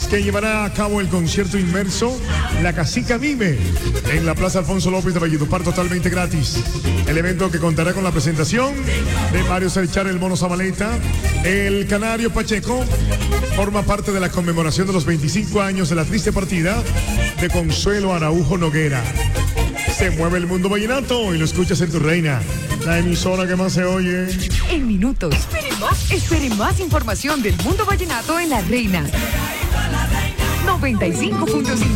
que llevará a cabo el concierto inmerso La Casica Vive en la Plaza Alfonso López de Valledupar, totalmente gratis. El evento que contará con la presentación de Mario Sarchar, el Mono Zabaleta, el Canario Pacheco. Forma parte de la conmemoración de los 25 años de la triste partida de Consuelo Araujo Noguera. Se mueve el mundo vallenato y lo escuchas en Tu Reina, la emisora que más se oye. En minutos. Espere más información del mundo vallenato en La Reina. 95.5.